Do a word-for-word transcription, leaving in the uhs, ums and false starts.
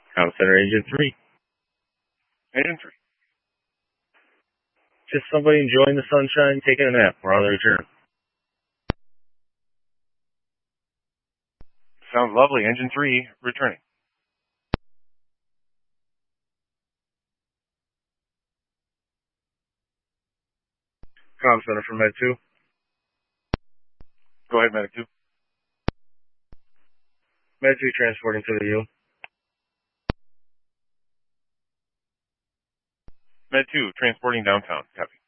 Comm Center Agent three. Agent three. Just somebody enjoying the sunshine, taking a nap. We're on the return. Sounds lovely. Engine three, returning. Comm Center for Med two. Go ahead, Medic two. Med two transporting to the U. Med two, transporting downtown. Copy.